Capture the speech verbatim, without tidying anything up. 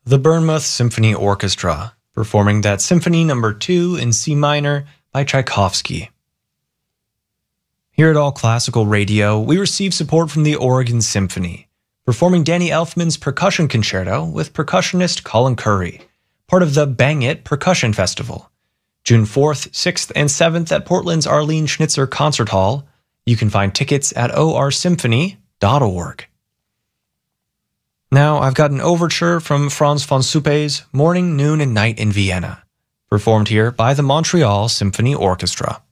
The Bournemouth Symphony Orchestra, performing that Symphony Number two in C minor by Tchaikovsky. Here at All Classical Radio, we receive support from the Oregon Symphony, performing Danny Elfman's Percussion Concerto with percussionist Colin Curry, part of the Bang It Percussion Festival, June fourth, sixth, and seventh at Portland's Arlene Schnitzer Concert Hall. You can find tickets at o r symphony dot org. Now, I've got an overture from Franz von Suppe's Morning, Noon, and Night in Vienna, performed here by the Montreal Symphony Orchestra.